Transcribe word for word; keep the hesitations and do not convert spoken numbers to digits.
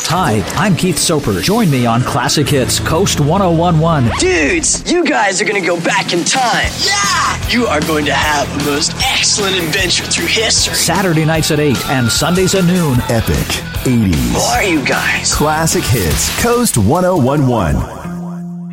Hi, I'm Keith Soper. Join me on Classic Hits Coast one oh one point one. Dudes, you guys are going to go back in time. Yeah! You are going to have the most excellent adventure through history. Saturday nights at eight and Sundays at noon. Epic eighties. Who are you guys? Classic Hits Coast one oh one point one.